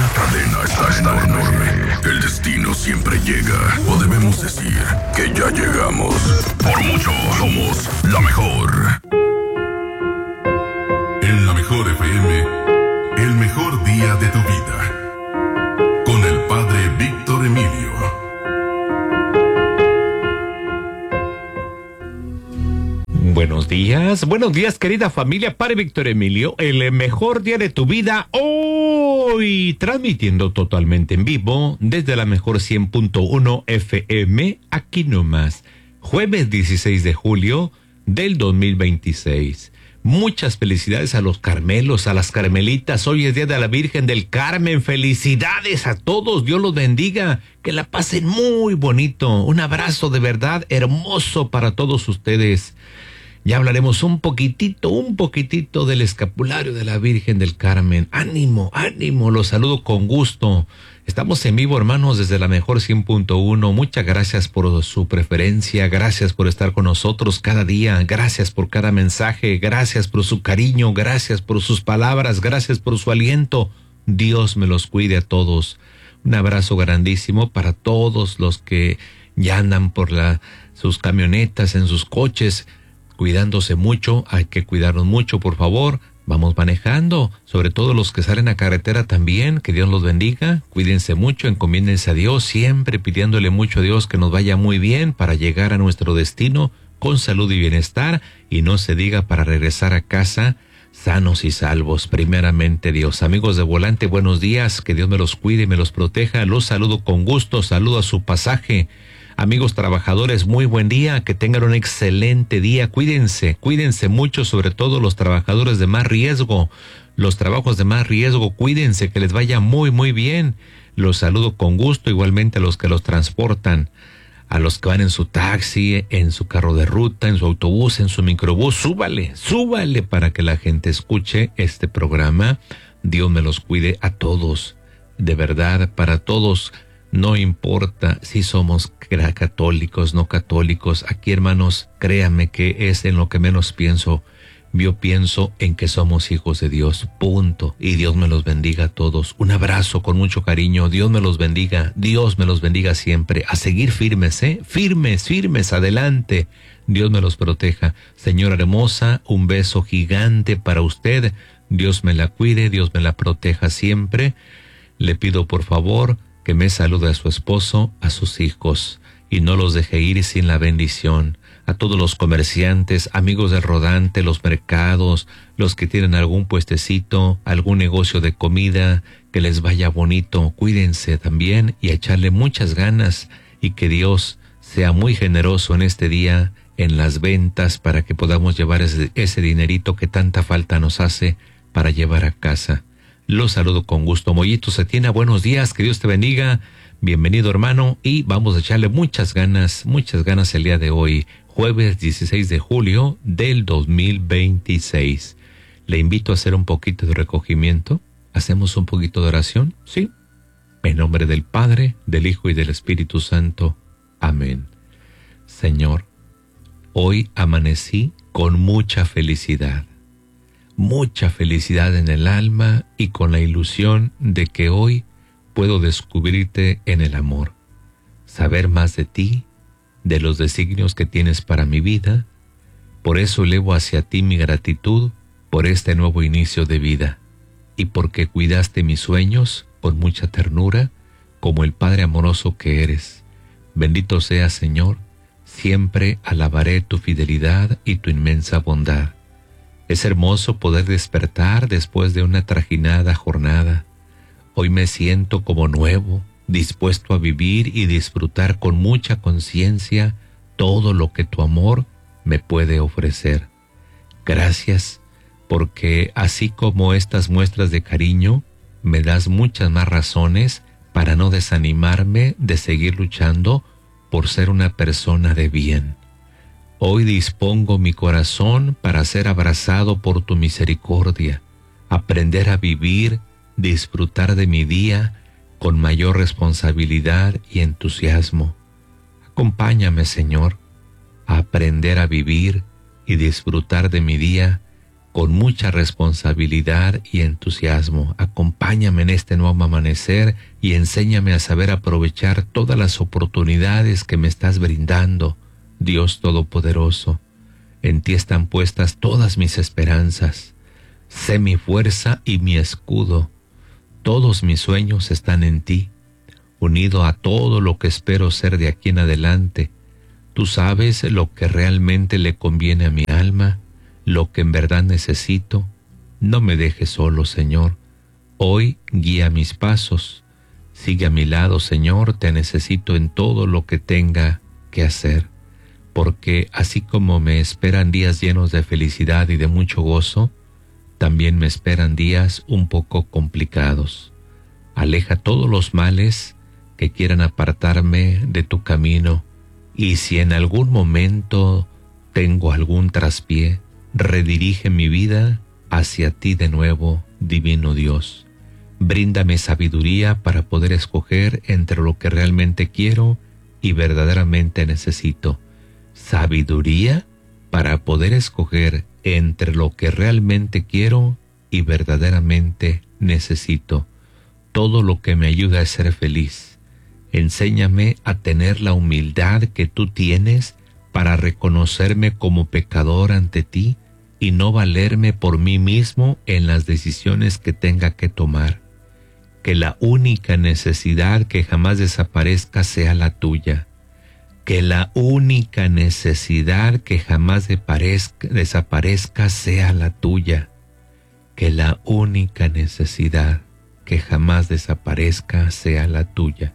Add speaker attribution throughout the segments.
Speaker 1: La cadena está enorme. El destino siempre llega. O debemos decir que ya llegamos. Por mucho, somos la mejor. En la mejor FM, el mejor día de tu vida. Con el padre Víctor Emilio.
Speaker 2: Buenos días querida familia, padre Víctor Emilio, el mejor día de tu vida, hoy transmitiendo totalmente en vivo desde la mejor 100.1 FM, aquí nomás, jueves 16 de julio del 2026. Muchas felicidades a los Carmelos, a las Carmelitas, hoy es día de la Virgen del Carmen, felicidades a todos, Dios los bendiga, que la pasen muy bonito, un abrazo de verdad hermoso para todos ustedes. Ya hablaremos un poquitito del escapulario de la Virgen del Carmen. Ánimo, los saludo con gusto. Estamos en vivo, hermanos, desde la mejor 100.1. Muchas gracias por su preferencia, gracias por estar con nosotros cada día, gracias por cada mensaje, gracias por su cariño, gracias por sus palabras, gracias por su aliento. Dios me los cuide a todos. Un abrazo grandísimo para todos los que ya andan por sus camionetas, en sus coches, cuidándose mucho. Hay que cuidarnos mucho, por favor. Vamos manejando, sobre todo los que salen a carretera también, que Dios los bendiga. Cuídense mucho, encomiéndense a Dios, siempre pidiéndole mucho a Dios que nos vaya muy bien para llegar a nuestro destino con salud y bienestar, y no se diga para regresar a casa sanos y salvos, primeramente Dios. Amigos de Volante, buenos días, que Dios me los cuide y me los proteja. Los saludo con gusto, saludo a su pasaje. Amigos trabajadores, muy buen día, que tengan un excelente día, cuídense mucho, sobre todo los trabajadores de más riesgo, los trabajos de más riesgo, cuídense, que les vaya muy bien. Los saludo con gusto, igualmente a los que los transportan, a los que van en su taxi, en su carro de ruta, en su autobús, en su microbús, súbale para que la gente escuche este programa. Dios me los cuide a todos, de verdad, para todos. No importa si somos católicos, no católicos. Aquí, hermanos, créanme que es en lo que menos pienso. Yo pienso en que somos hijos de Dios, punto. Y Dios me los bendiga a todos. Un abrazo con mucho cariño. Dios me los bendiga siempre. A seguir firmes, firmes, adelante. Dios me los proteja. Señora hermosa, un beso gigante para usted. Dios me la cuide, Dios me la proteja siempre. Le pido, por favor, que me salude a su esposo, a sus hijos, y no los deje ir sin la bendición. A todos los comerciantes, amigos del rodante, los mercados, los que tienen algún puestecito, algún negocio de comida, que les vaya bonito, cuídense también y a echarle muchas ganas, y que Dios sea muy generoso en este día en las ventas para que podamos llevar ese dinerito que tanta falta nos hace para llevar a casa. Los saludo con gusto. Mollito Cetina, buenos días, que Dios te bendiga. Bienvenido, hermano, y vamos a echarle muchas ganas el día de hoy, jueves 16 de julio del 2026. Le invito a hacer un poquito de recogimiento. ¿Hacemos un poquito de oración? Sí. En nombre del Padre, del Hijo y del Espíritu Santo. Amén. Señor, hoy amanecí con mucha felicidad en el alma y con la ilusión de que hoy puedo descubrirte en el amor, saber más de ti, de los designios que tienes para mi vida. Por eso elevo hacia ti mi gratitud por este nuevo inicio de vida y porque cuidaste mis sueños con mucha ternura, como el Padre amoroso que eres. Bendito seas, Señor, siempre alabaré tu fidelidad y tu inmensa bondad. Es hermoso poder despertar después de una trajinada jornada. Hoy me siento como nuevo, dispuesto a vivir y disfrutar con mucha conciencia todo lo que tu amor me puede ofrecer. Gracias, porque así como estas muestras de cariño, me das muchas más razones para no desanimarme de seguir luchando por ser una persona de bien. Hoy dispongo mi corazón para ser abrazado por tu misericordia, aprender a vivir, disfrutar de mi día con mayor responsabilidad y entusiasmo. Acompáñame, Señor, a aprender a vivir y disfrutar de mi día con mucha responsabilidad y entusiasmo. Acompáñame en este nuevo amanecer y enséñame a saber aprovechar todas las oportunidades que me estás brindando, Dios Todopoderoso. En ti están puestas todas mis esperanzas. Sé mi fuerza y mi escudo. Todos mis sueños están en ti, unido a todo lo que espero ser de aquí en adelante. Tú sabes lo que realmente le conviene a mi alma, lo que en verdad necesito. No me dejes solo, Señor. Hoy guía mis pasos. Sigue a mi lado, Señor. Te necesito en todo lo que tenga que hacer. Porque así como me esperan días llenos de felicidad y de mucho gozo, también me esperan días un poco complicados. Aleja todos los males que quieran apartarme de tu camino, y si en algún momento tengo algún traspié, redirige mi vida hacia ti de nuevo, divino Dios. Bríndame sabiduría para poder escoger entre lo que realmente quiero y verdaderamente necesito. Sabiduría para poder escoger entre lo que realmente quiero y verdaderamente necesito. Todo lo que me ayuda a ser feliz. Enséñame a tener la humildad que tú tienes para reconocerme como pecador ante ti y no valerme por mí mismo en las decisiones que tenga que tomar. Que la única necesidad que jamás desaparezca sea la tuya. Que la única necesidad que jamás desaparezca sea la tuya. Que la única necesidad que jamás desaparezca sea la tuya.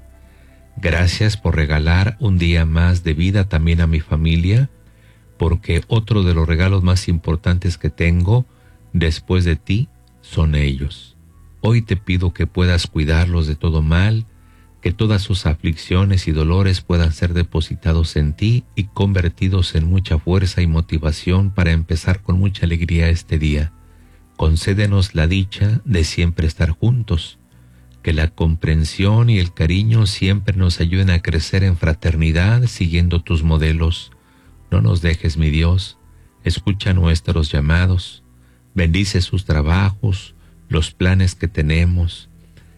Speaker 2: Gracias por regalar un día más de vida también a mi familia, porque otro de los regalos más importantes que tengo después de ti son ellos. Hoy te pido que puedas cuidarlos de todo mal, que todas sus aflicciones y dolores puedan ser depositados en ti y convertidos en mucha fuerza y motivación para empezar con mucha alegría este día. Concédenos la dicha de siempre estar juntos, que la comprensión y el cariño siempre nos ayuden a crecer en fraternidad siguiendo tus modelos. No nos dejes, mi Dios, escucha nuestros llamados, bendice sus trabajos, los planes que tenemos,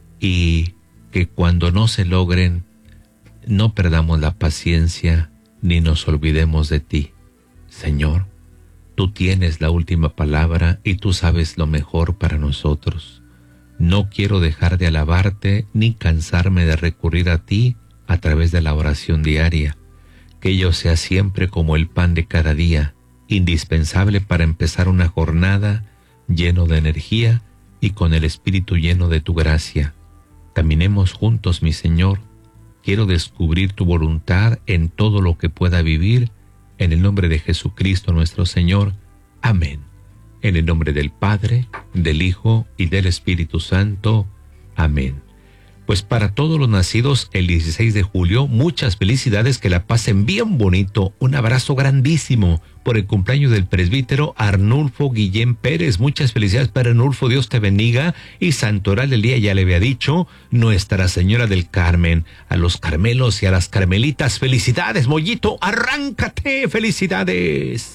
Speaker 2: y que cuando no se logren, no perdamos la paciencia ni nos olvidemos de ti. Señor, tú tienes la última palabra y tú sabes lo mejor para nosotros. No quiero dejar de alabarte ni cansarme de recurrir a ti a través de la oración diaria. Que ello sea siempre como el pan de cada día, indispensable para empezar una jornada lleno de energía y con el espíritu lleno de tu gracia. Caminemos juntos, mi Señor. Quiero descubrir tu voluntad en todo lo que pueda vivir, en el nombre de Jesucristo nuestro Señor. Amén. En el nombre del Padre, del Hijo y del Espíritu Santo. Amén. Pues para todos los nacidos el 16 de julio, muchas felicidades, que la pasen bien bonito. Un abrazo grandísimo por el cumpleaños del presbítero Arnulfo Guillén Pérez. Muchas felicidades para Arnulfo, Dios te bendiga. Y santoral del día, ya le había dicho, Nuestra Señora del Carmen. A los carmelos y a las carmelitas, felicidades, Mollito, arráncate, felicidades.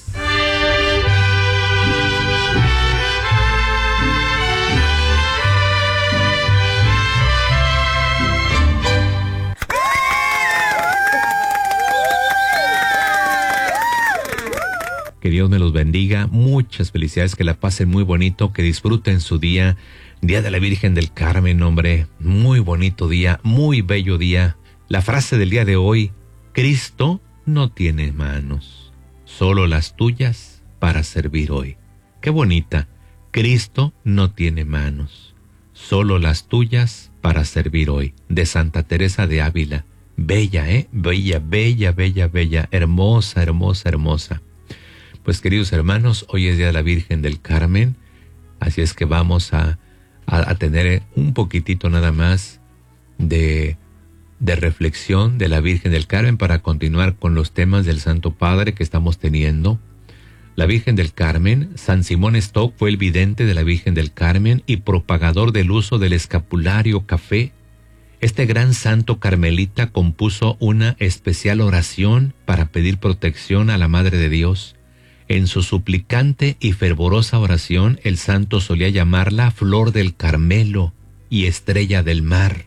Speaker 2: Que Dios me los bendiga, muchas felicidades, que la pasen muy bonito, que disfruten su día, Día de la Virgen del Carmen, hombre, muy bonito día, muy bello día. La frase del día de hoy: Cristo no tiene manos, solo las tuyas para servir hoy. Qué bonita. Cristo no tiene manos, solo las tuyas para servir hoy. De Santa Teresa de Ávila. Bella, bella, bella, bella, bella, hermosa, hermosa, hermosa. Pues queridos hermanos, hoy es Día de la Virgen del Carmen, así es que vamos a tener un poquitito nada más de reflexión de la Virgen del Carmen para continuar con los temas del Santo Padre que estamos teniendo. La Virgen del Carmen, San Simón Stock fue el vidente de la Virgen del Carmen y propagador del uso del escapulario café. Este gran santo carmelita compuso una especial oración para pedir protección a la Madre de Dios. En su suplicante y fervorosa oración, el santo solía llamarla Flor del Carmelo y Estrella del Mar.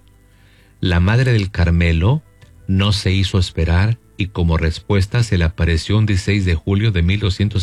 Speaker 2: La Madre del Carmelo no se hizo esperar y como respuesta se le apareció un 16 de julio de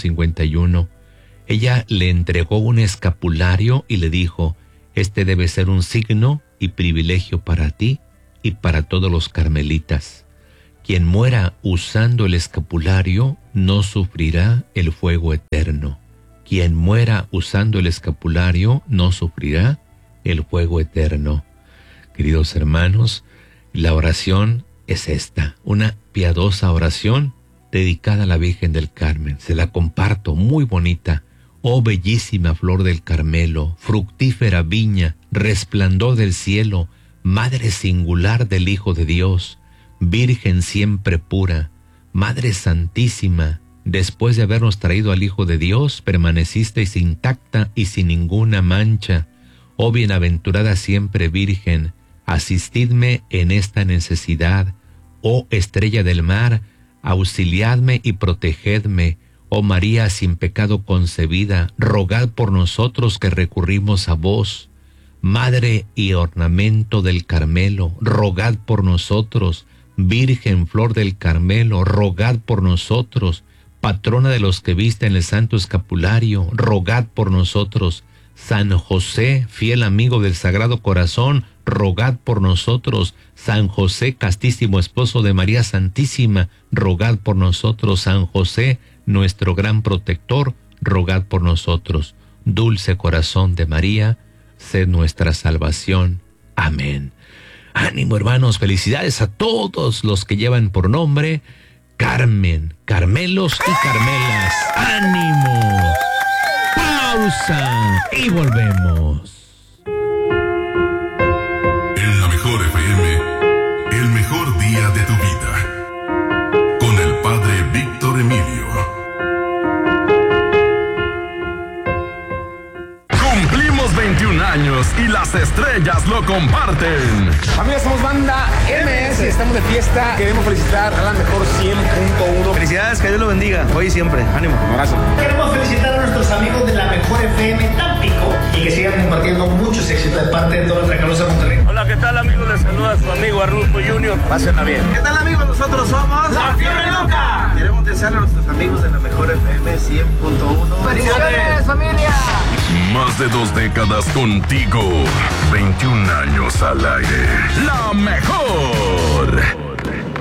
Speaker 2: 1251. Ella le entregó un escapulario y le dijo: este debe ser un signo y privilegio para ti y para todos los carmelitas. Quien muera usando el escapulario no sufrirá el fuego eterno. Quien muera usando el escapulario no sufrirá el fuego eterno. Queridos hermanos, la oración es esta, una piadosa oración dedicada a la Virgen del Carmen. Se la comparto, muy bonita. Oh bellísima flor del Carmelo, fructífera viña, resplandor del cielo, madre singular del Hijo de Dios, Virgen siempre pura, Madre Santísima, después de habernos traído al Hijo de Dios, permanecisteis intacta y sin ninguna mancha. Oh bienaventurada siempre Virgen, asistidme en esta necesidad. Oh estrella del mar, auxiliadme y protegedme. Oh María sin pecado concebida, rogad por nosotros que recurrimos a vos. Madre y ornamento del Carmelo, rogad por nosotros. Virgen Flor del Carmelo, rogad por nosotros. Patrona de los que visten el santo escapulario, rogad por nosotros. San José, fiel amigo del Sagrado Corazón, rogad por nosotros. San José, castísimo esposo de María Santísima, rogad por nosotros. San José, nuestro gran protector, rogad por nosotros. Dulce corazón de María, sed nuestra salvación. Amén. Ánimo, hermanos, felicidades a todos los que llevan por nombre Carmen, Carmelos y Carmelas. ¡Ánimo! Pausa y volvemos.
Speaker 1: En la mejor FM, el mejor día de tu vida. Con el Padre Víctor Emilio. Cumplimos 21 años y las estrellas lo comparten.
Speaker 3: Familia, somos Banda MS, estamos de fiesta. Queremos felicitar a la mejor 100.1.
Speaker 4: Felicidades, que Dios lo bendiga, hoy y siempre. Ánimo.
Speaker 3: Un abrazo.
Speaker 5: Queremos felicitar a nuestros amigos de la mejor FM Tampico y que sigan compartiendo muchos éxitos de parte de toda nuestra calusa Monterrey.
Speaker 4: Hola, ¿qué tal, amigos? Les saluda su amigo Arnulfo Junior. Pásenla bien.
Speaker 3: ¿Qué tal, amigos? Nosotros somos
Speaker 5: ¡La Fiebre Loca!
Speaker 3: Queremos desearle a nuestros amigos de la mejor FM 100.1.
Speaker 5: ¡Felicidades, familia!
Speaker 1: Más de 2 décadas contigo. 21 años al aire. La mejor.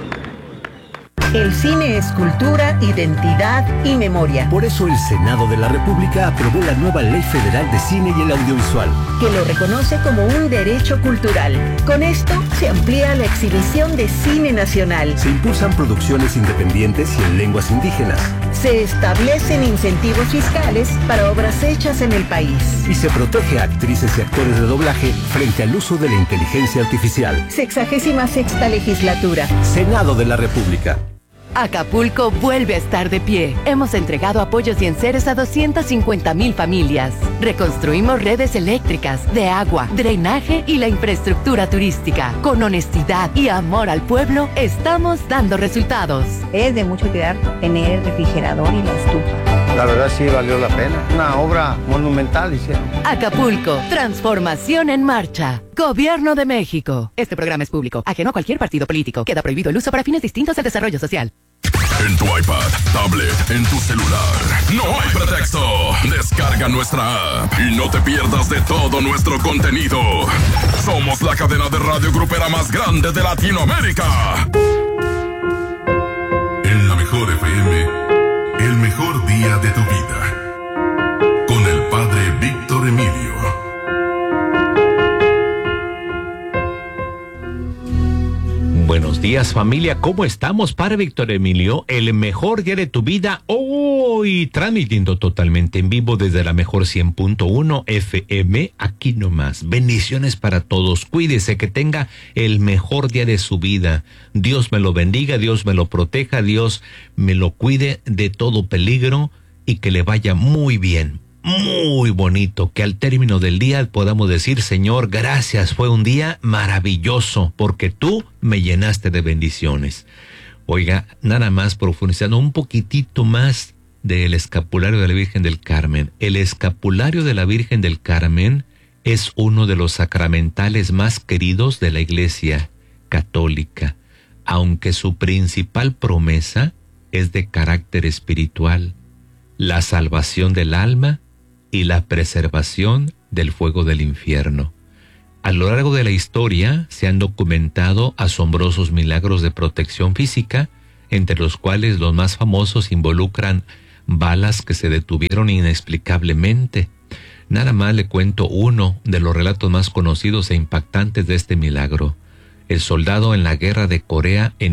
Speaker 6: El cine es cultura, identidad y memoria.
Speaker 7: Por eso el Senado de la República aprobó la nueva Ley Federal de Cine y el Audiovisual,
Speaker 6: que lo reconoce como un derecho cultural. Con esto se amplía la exhibición de cine nacional.
Speaker 7: se impulsan producciones independientes y en lenguas indígenas,
Speaker 6: Se establecen incentivos fiscales para obras hechas en el país.
Speaker 7: y se protege a actrices y actores de doblaje frente al uso de la inteligencia artificial.
Speaker 6: 66ª legislatura.
Speaker 7: Senado de la República.
Speaker 8: Acapulco vuelve a estar de pie. Hemos entregado apoyos y enseres a 250,000 familias. Reconstruimos redes eléctricas, de agua, drenaje y la infraestructura turística. Con honestidad y amor al pueblo, estamos dando resultados.
Speaker 9: Es de mucho cuidar tener el refrigerador y la estufa.
Speaker 10: La verdad sí valió la pena. Una obra monumental hicieron.
Speaker 8: Acapulco, transformación en marcha. Gobierno de México. Este programa es público, ajeno a cualquier partido político. Queda prohibido el uso para fines distintos del desarrollo social.
Speaker 1: En tu iPad, tablet, en tu celular. No hay pretexto. Descarga nuestra app y no te pierdas de todo nuestro contenido. Somos la cadena de radio grupera más grande de Latinoamérica. En la mejor FM, el mejor día de tu vida. Con el Padre Víctor Emilio.
Speaker 2: Buenos días, familia, ¿cómo estamos? Padre Víctor Emilio, el mejor día de tu vida, hoy transmitiendo totalmente en vivo desde la mejor 100.1 FM, aquí nomás. Bendiciones para todos, cuídese, que tenga el mejor día de su vida. Dios me lo bendiga, Dios me lo proteja, Dios me lo cuide de todo peligro y que le vaya muy bien. Muy bonito, que al término del día podamos decir: Señor, gracias, fue un día maravilloso, porque tú me llenaste de bendiciones. Oiga, nada más profundizando un poquitito más del escapulario de la Virgen del Carmen. El escapulario de la Virgen del Carmen es uno de los sacramentales más queridos de la Iglesia Católica, aunque su principal promesa es de carácter espiritual, la salvación del alma y la preservación del fuego del infierno. A lo largo de la historia se han documentado asombrosos milagros de protección física, entre los cuales los más famosos involucran balas que se detuvieron inexplicablemente. Nada más le cuento uno de los relatos más conocidos e impactantes de este milagro. El soldado en la guerra de Corea en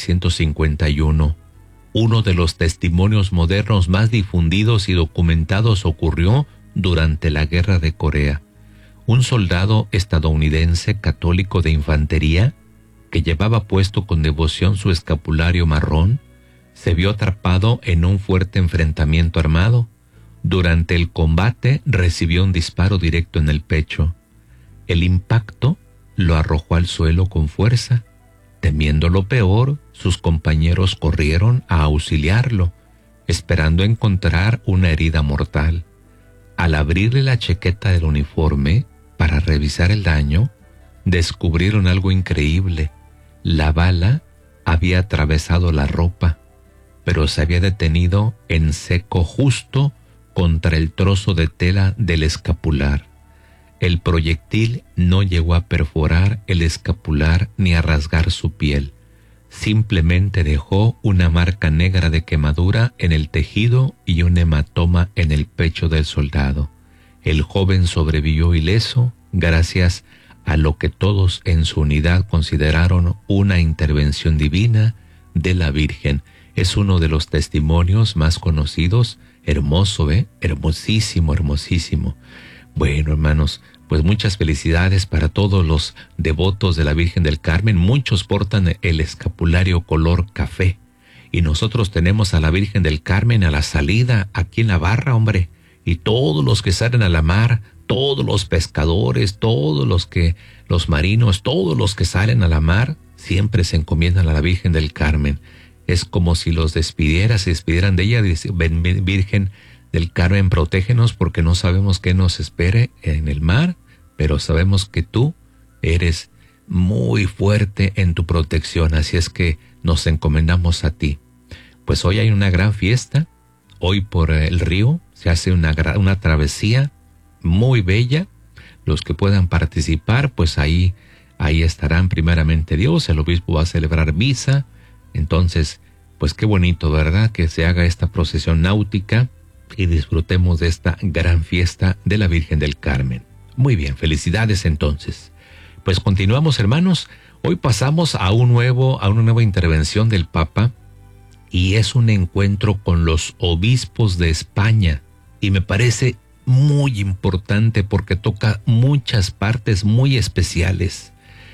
Speaker 2: 1951. Uno de los testimonios modernos más difundidos y documentados ocurrió durante la guerra de Corea. Un soldado estadounidense católico de infantería, que llevaba puesto con devoción su escapulario marrón, se vio atrapado en un fuerte enfrentamiento armado. Durante el combate recibió un disparo directo en el pecho. El impacto lo arrojó al suelo con fuerza. Temiendo lo peor, sus compañeros corrieron a auxiliarlo, esperando encontrar una herida mortal. Al abrirle la chaqueta del uniforme para revisar el daño, descubrieron algo increíble. La bala había atravesado la ropa, pero se había detenido en seco justo contra el trozo de tela del escapular. El proyectil no llegó a perforar el escapular ni a rasgar su piel. Simplemente dejó una marca negra de quemadura en el tejido y un hematoma en el pecho del soldado. El joven sobrevivió ileso gracias a lo que todos en su unidad consideraron una intervención divina de la Virgen. Es uno de los testimonios más conocidos. Hermoso, hermosísimo, hermosísimo. Bueno, hermanos, pues muchas felicidades para todos los devotos de la Virgen del Carmen. Muchos portan el escapulario color café. Y nosotros tenemos a la Virgen del Carmen a la salida, aquí en la barra, hombre. Y todos los que salen a la mar, todos los pescadores, los marinos, todos los que salen a la mar, siempre se encomiendan a la Virgen del Carmen. Es como si los se despidieran de ella. Dice, Virgen del Carmen, protégenos porque no sabemos qué nos espere en el mar, pero sabemos que tú eres muy fuerte en tu protección, así es que nos encomendamos a ti. Pues hoy hay una gran fiesta, hoy por el río se hace una travesía muy bella. Los que puedan participar, pues ahí estarán primeramente Dios, el obispo va a celebrar misa. Entonces, pues qué bonito, ¿verdad?, que se haga esta procesión náutica y disfrutemos de esta gran fiesta de la Virgen del Carmen. Muy bien, felicidades entonces. Pues continuamos, hermanos. Hoy pasamos a una nueva intervención del Papa y es un encuentro con los obispos de España y me parece muy importante porque toca muchas partes muy especiales.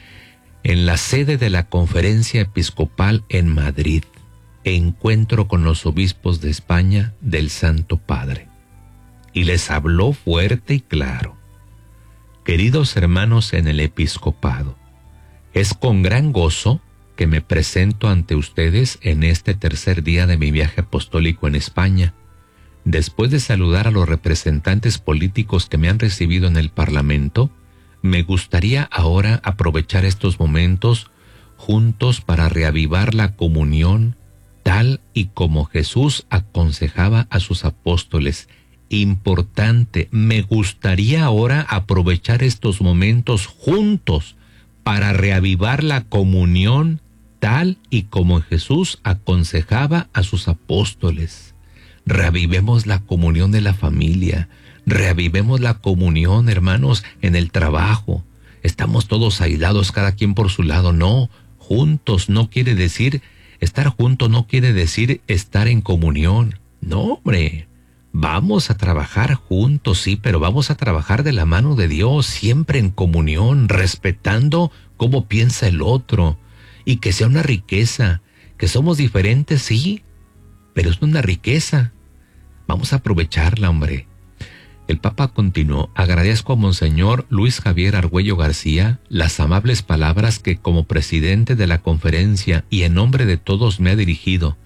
Speaker 2: En la sede de la Conferencia Episcopal en Madrid, encuentro con los obispos de España del Santo Padre. Y les habló fuerte y claro. Queridos hermanos en el episcopado, es con gran gozo que me presento ante ustedes en este tercer día de mi viaje apostólico en España. Después de saludar a los representantes políticos que me han recibido en el Parlamento, me gustaría ahora aprovechar estos momentos juntos para reavivar la comunión tal y como Jesús aconsejaba a sus apóstoles. Importante, me gustaría ahora aprovechar estos momentos juntos para reavivar la comunión tal y como Jesús aconsejaba a sus apóstoles. Reavivemos la comunión de la familia. Reavivemos la comunión, hermanos, en el trabajo. Estamos todos aislados, cada quien por su lado. No, juntos no quiere decir, estar juntos no quiere decir estar en comunión. No, hombre, vamos a trabajar juntos, sí, pero vamos a trabajar de la mano de Dios, siempre en comunión, respetando cómo piensa el otro. Y que sea una riqueza, que somos diferentes, sí, pero es una riqueza. Vamos a aprovecharla, hombre. El Papa continuó: agradezco a Monseñor Luis Javier Argüello García las amables palabras que como presidente de la conferencia y en nombre de todos me ha dirigido.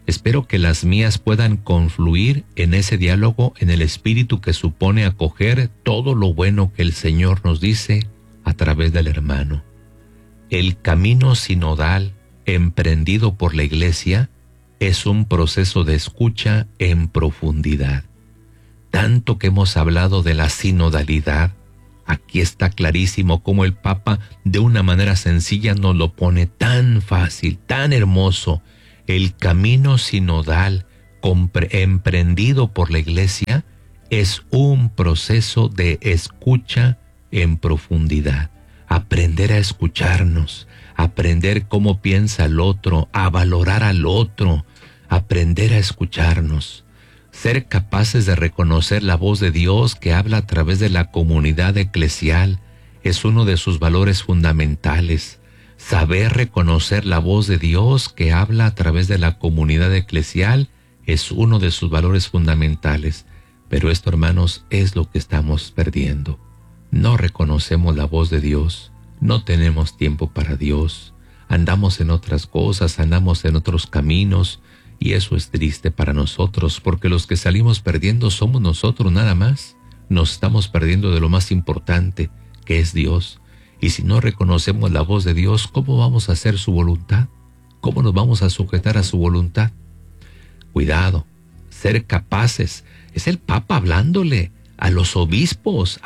Speaker 2: Espero que las mías puedan confluir en ese diálogo en el espíritu que supone acoger todo lo bueno que el Señor nos dice a través del hermano. El camino sinodal emprendido por la Iglesia es un proceso de escucha en profundidad. Tanto que hemos hablado de la sinodalidad, aquí está clarísimo cómo el Papa de una manera sencilla nos lo pone tan fácil, tan hermoso. El camino sinodal emprendido por la Iglesia es un proceso de escucha en profundidad. Aprender a escucharnos, aprender cómo piensa el otro, a valorar al otro, aprender a escucharnos. Ser capaces de reconocer la voz de Dios que habla a través de la comunidad eclesial es uno de sus valores fundamentales. Saber reconocer la voz de Dios que habla a través de la comunidad eclesial es uno de sus valores fundamentales. Pero esto, hermanos, es lo que estamos perdiendo. No reconocemos la voz de Dios, no tenemos tiempo para Dios, andamos en otras cosas, andamos en otros caminos, y eso es triste para nosotros, porque los que salimos perdiendo somos nosotros nada más. Nos estamos perdiendo de lo más importante, que es Dios. Y si no reconocemos la voz de Dios, ¿cómo vamos a hacer su voluntad? ¿Cómo nos vamos a sujetar a su voluntad? Cuidado, ser capaces. Es el Papa hablándole a los obispos,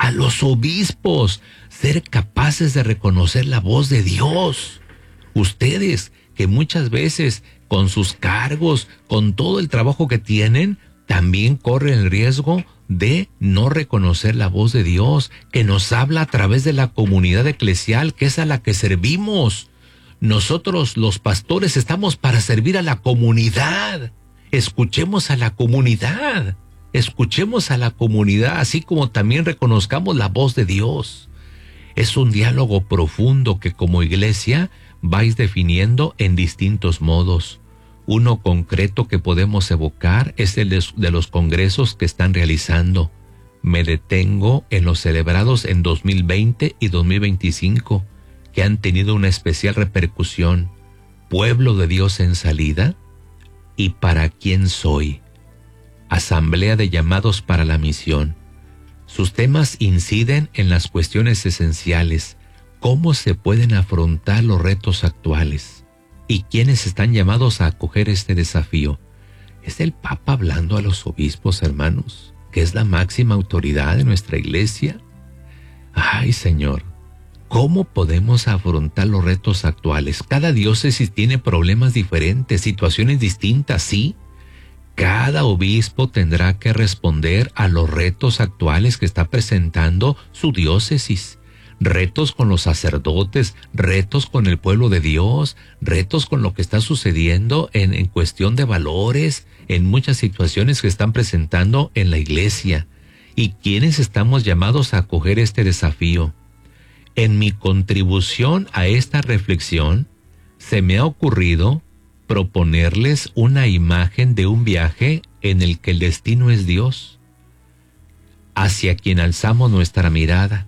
Speaker 2: ser capaces de reconocer la voz de Dios. Ustedes que muchas veces con sus cargos, con todo el trabajo que tienen, también corren el riesgo de no reconocer la voz de Dios, que nos habla a través de la comunidad eclesial, que es a la que servimos. Nosotros, los pastores, estamos para servir a la comunidad. Escuchemos a la comunidad, así como también reconozcamos la voz de Dios. Es un diálogo profundo que como iglesia vais definiendo en distintos modos. Uno concreto que podemos evocar es el de los congresos que están realizando. Me detengo en los celebrados en 2020 y 2025, que han tenido una especial repercusión. Pueblo de Dios en salida y para quién soy. Asamblea de llamados para la misión. Sus temas inciden en las cuestiones esenciales. ¿Cómo se pueden afrontar los retos actuales? ¿Y quiénes están llamados a acoger este desafío? Es el Papa hablando a los obispos, hermanos, que es la máxima autoridad de nuestra iglesia. Ay, Señor, ¿cómo podemos afrontar los retos actuales? Cada diócesis tiene problemas diferentes, situaciones distintas, ¿sí? Cada obispo tendrá que responder a los retos actuales que está presentando su diócesis. Retos con los sacerdotes, retos con el pueblo de Dios, retos con lo que está sucediendo en cuestión de valores, en muchas situaciones que están presentando en la iglesia. ¿Y quiénes estamos llamados a acoger este desafío? En mi contribución a esta reflexión, se me ha ocurrido proponerles una imagen de un viaje en el que el destino es Dios, hacia quien alzamos nuestra mirada.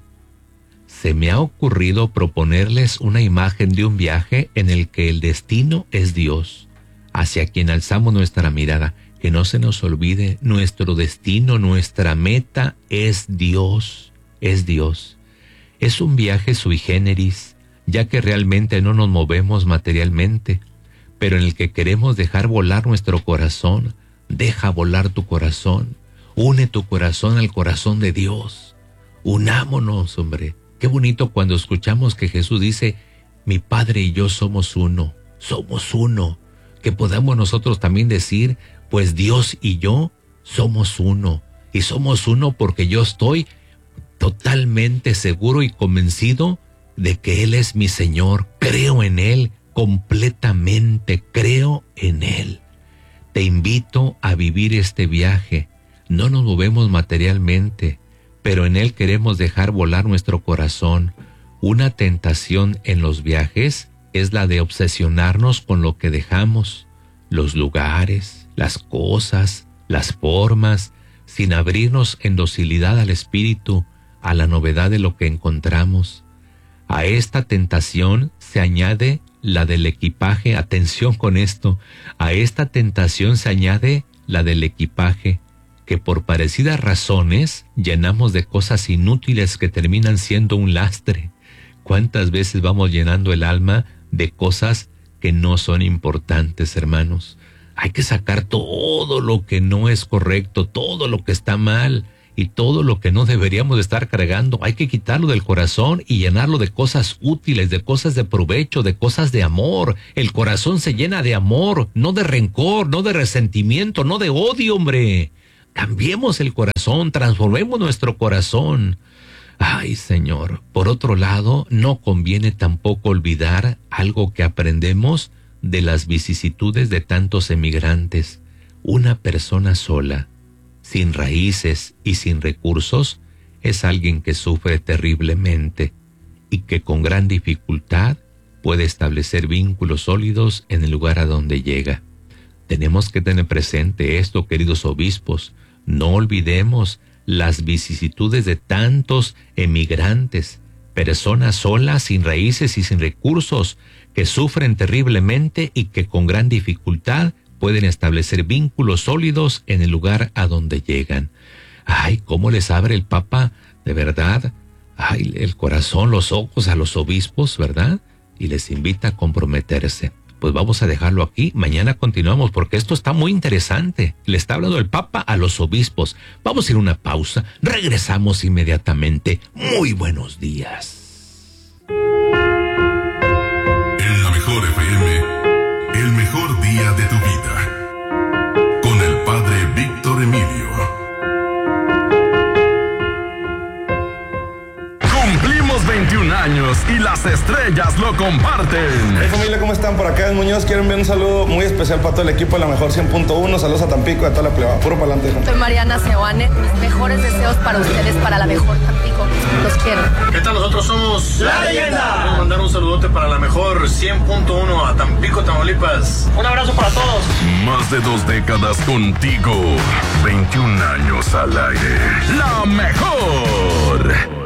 Speaker 2: Se me ha ocurrido proponerles una imagen de un viaje en el que el destino es Dios, hacia quien alzamos nuestra mirada. Que no se nos olvide, nuestro destino, nuestra meta es Dios, es Dios. Es un viaje sui generis, ya que realmente no nos movemos materialmente, pero en el que queremos dejar volar nuestro corazón. Deja volar tu corazón, une tu corazón al corazón de Dios. Unámonos, hombre. Qué bonito cuando escuchamos que Jesús dice, mi Padre y yo somos uno, que podamos nosotros también decir, pues Dios y yo somos uno, y somos uno porque yo estoy totalmente seguro y convencido de que Él es mi Señor, creo en Él completamente, creo en Él. Te invito a vivir este viaje, no nos movemos materialmente, pero en Él queremos dejar volar nuestro corazón. Una tentación en los viajes es la de obsesionarnos con lo que dejamos, los lugares, las cosas, las formas, sin abrirnos en docilidad al Espíritu, a la novedad de lo que encontramos. A esta tentación se añade la del equipaje. Atención con esto. A esta tentación se añade la del equipaje, que por parecidas razones llenamos de cosas inútiles que terminan siendo un lastre. ¿Cuántas veces vamos llenando el alma de cosas que no son importantes, hermanos? Hay que sacar todo lo que no es correcto, todo lo que está mal y todo lo que no deberíamos de estar cargando. Hay que quitarlo del corazón y llenarlo de cosas útiles, de cosas de provecho, de cosas de amor. El corazón se llena de amor, no de rencor, no de resentimiento, no de odio, hombre. Cambiemos el corazón, transformemos nuestro corazón. Ay, Señor. Por otro lado, no conviene tampoco olvidar algo que aprendemos de las vicisitudes de tantos emigrantes. Una persona sola, sin raíces y sin recursos, es alguien que sufre terriblemente y que con gran dificultad puede establecer vínculos sólidos en el lugar a donde llega. Tenemos que tener presente esto, queridos obispos. No olvidemos las vicisitudes de tantos emigrantes, personas solas, sin raíces y sin recursos, que sufren terriblemente y que con gran dificultad pueden establecer vínculos sólidos en el lugar a donde llegan. Ay, cómo les abre el Papa, de verdad, ay, el corazón, los ojos a los obispos, ¿verdad? Y les invita a comprometerse. Pues vamos a dejarlo aquí, mañana continuamos porque esto está muy interesante. Le está hablando el Papa a los obispos. Vamos a ir a una pausa, regresamos inmediatamente. Muy buenos días.
Speaker 1: En la mejor FM, el mejor día de tu vida. Con el Padre Víctor Emilio. Cumplimos 21 años y las estrellas lo comparten.
Speaker 3: Hey familia, ¿cómo están? Por acá en Muñoz. Quiero enviar un saludo muy especial para todo el equipo de la mejor 100.1. Saludos a Tampico y a toda la pleba. Puro para adelante.
Speaker 11: Soy Mariana Seoane. Mis mejores deseos para ustedes, para la mejor Tampico. Los quiero.
Speaker 12: ¿Qué tal? Nosotros somos La Leyenda. Quiero mandar un saludote para la mejor 100.1 a Tampico, Tamaulipas. Un abrazo para todos.
Speaker 1: Más de 2 décadas contigo. 21 años al aire. La mejor.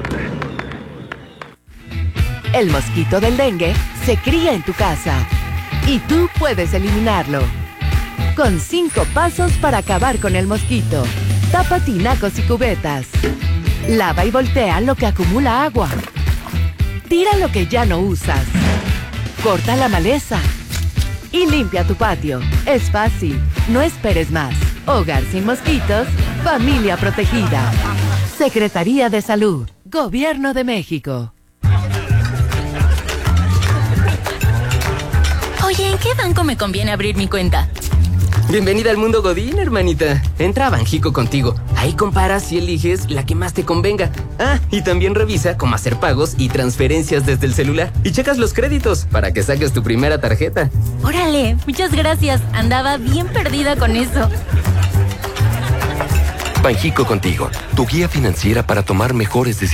Speaker 8: El mosquito del dengue se cría en tu casa y tú puedes eliminarlo. Con 5 pasos para acabar con el mosquito. Tapa tinacos y cubetas. Lava y voltea lo que acumula agua. Tira lo que ya no usas. Corta la maleza. Y limpia tu patio. Es fácil. No esperes más. Hogar sin mosquitos. Familia protegida. Secretaría de Salud. Gobierno de México.
Speaker 13: Oye, ¿en qué banco me conviene abrir mi cuenta?
Speaker 14: Bienvenida al mundo Godín, hermanita. Entra a Banjico Contigo. Ahí comparas y eliges la que más te convenga. Ah, y también revisa cómo hacer pagos y transferencias desde el celular. Y checas los créditos para que saques tu primera tarjeta.
Speaker 13: Órale, muchas gracias. Andaba bien perdida con eso.
Speaker 15: Banjico Contigo, tu guía financiera para tomar mejores decisiones.